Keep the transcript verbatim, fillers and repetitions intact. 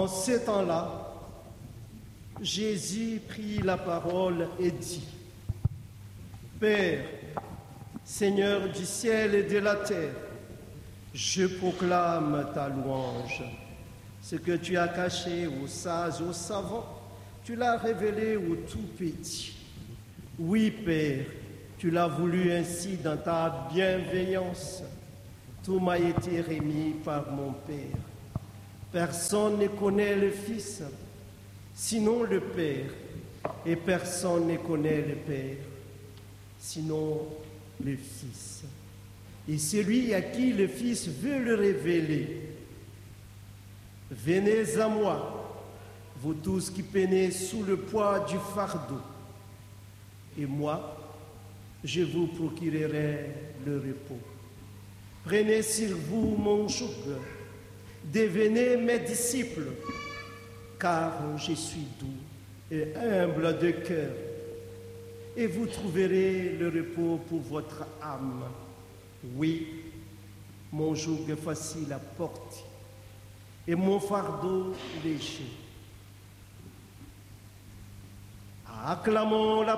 En ce temps-là, Jésus prit la parole et dit, « Père, Seigneur du ciel et de la terre, je proclame ta louange. Ce que tu as caché aux sages, aux savants, tu l'as révélé aux tout-petits. Oui, Père, tu l'as voulu ainsi dans ta bienveillance. Tout m'a été remis par mon Père. Personne ne connaît le Fils, sinon le Père, et personne ne connaît le Père, sinon le Fils. Et celui à qui le Fils veut le révéler. Venez à moi, vous tous qui peinez sous le poids du fardeau, et moi, je vous procurerai le repos. Prenez sur vous mon joug, devenez mes disciples, car je suis doux et humble de cœur, et vous trouverez le repos pour votre âme. Oui, mon joug est facile à porter, et mon fardeau léger. Acclamons la